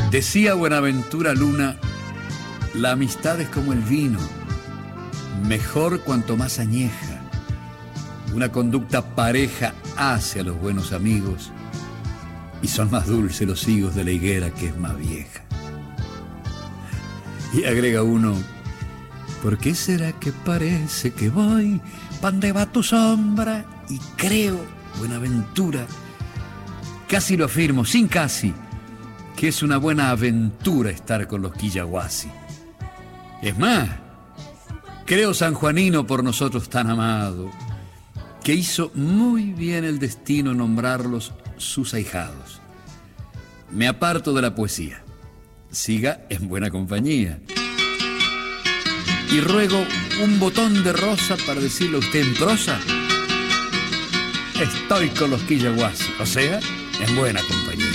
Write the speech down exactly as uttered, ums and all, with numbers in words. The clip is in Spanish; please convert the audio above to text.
Decía Buenaventura Luna, la amistad es como el vino, mejor cuanto más añeja. Una conducta pareja hace a los buenos amigos y son más dulces los higos de la higuera que es más vieja. Y agrega uno, ¿por qué será que parece que voy pande va tu sombra? Y creo, Buenaventura, casi lo afirmo, sin casi, que es una buena aventura estar con los quillahuasi. Es más, creo sanjuanino por nosotros tan amado, que hizo muy bien el destino nombrarlos sus ahijados. Me aparto de la poesía, siga en buena compañía. Y ruego un botón de rosa para decirle a usted en prosa, estoy con los quillahuasi, o sea, en buena compañía.